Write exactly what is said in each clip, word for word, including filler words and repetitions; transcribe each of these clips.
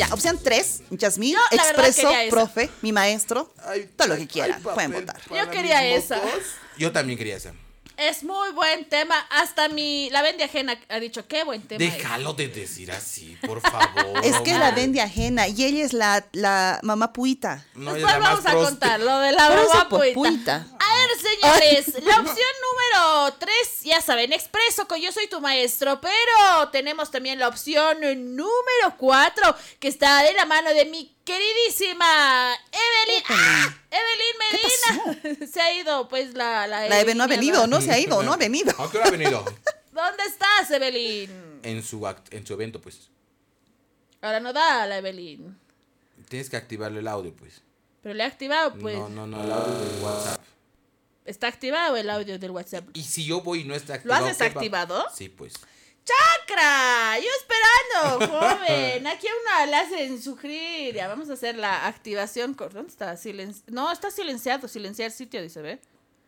Ya, opción tres, Yasmín, Yo, la verdad, expreso, quería esa. profe, mi maestro, Ay, todo lo ay, que quieran, ay, papel pueden votar. para Yo quería mis esa. mocos. Yo también quería esa. Es muy buen tema. Hasta mi la Bendy ajena ha dicho qué buen tema. Déjalo de decir así, por favor. Es que es la hombre. Bendy ajena y ella es la, la mamá puita. No, es. ella es Después la más vamos a proste- contar lo de la Por eso, mamá pues, puita. puita. A ver, señores, la opción número tres, ya saben, expreso que yo soy tu maestro, pero tenemos también la opción número cuatro, que está de la mano de mi queridísima Evelyn. ¡Ah! Evelyn Medina. Se ha ido, pues, la... La, La Eve no ha Evelyn, venido, no se ha ido, no ha venido. ¿A qué hora ha venido? ¿Dónde estás, Evelyn? En su, act- en su evento, pues. Ahora no da la Evelyn. Tienes que activarle el audio, pues. Pero le he activado, pues. No, no, no, el audio del WhatsApp. Está activado el audio del WhatsApp. Y si yo voy y no está ¿Lo activado. has ¿qué va? desactivado? Sí, pues. ¡Chacra! Yo esperando, joven. Aquí a una le hacen sufrir. Ya, vamos a hacer la activación. cor- ¿Dónde está? Silen- no, está silenciado. Silenciar sitio, dice, ¿ve?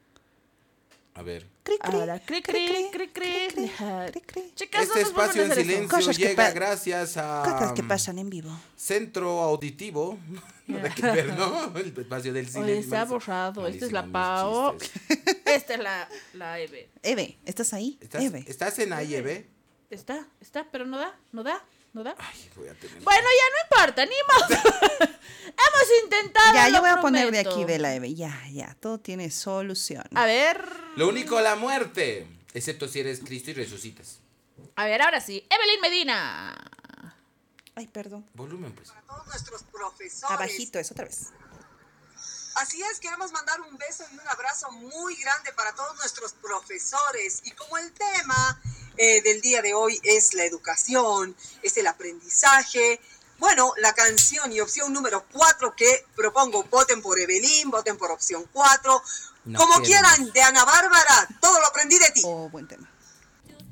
A ver. Cri, cri, Ahora, cri, cri, cri, cri. cri, Deja- cri, cri. Chicas, Este no nos vamos a espacio en hacer eso. silencio Cosas que llega pa- gracias a Cosas que pasan en vivo. Centro Auditivo. Nada que ver, ¿no? El espacio del silencio. Oye, se ha Malísimo. borrado. Esta es la Malísimo Pao. mis chistes. Esta es la, la Eve. Eve, ¿estás ahí? ¿Estás, Eve. ¿Estás en I E B? Está, está, pero no da, no da, no da. Ay, voy a tener. Bueno, ya no importa, ni modo. Hemos intentado. Ya, lo yo voy a poner de prometo. aquí de la Eve. Ya, ya, todo tiene solución. A ver. Lo único, la muerte. Excepto si eres Cristo y resucitas. A ver, ahora sí. Evelyn Medina. Ay, perdón. Volumen, pues. Para todos nuestros profesores. Abajito, eso otra vez. Así es, queremos mandar un beso y un abrazo muy grande para todos nuestros profesores. Y como el tema eh, del día de hoy es la educación, es el aprendizaje, bueno, la canción y opción número cuatro que propongo, voten por Evelyn, voten por opción cuatro, No como queremos. quieran, de Ana Bárbara, todo lo aprendí de ti. Oh, buen tema.